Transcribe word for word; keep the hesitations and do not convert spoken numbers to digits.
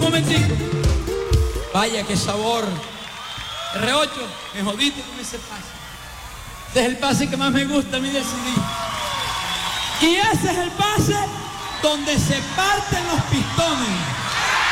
momentico. Vaya, qué sabor. R ocho, me jodiste con ese pase. Ese es el pase que más me gusta a mí de C D. Y ese es el pase donde se parten los pistones.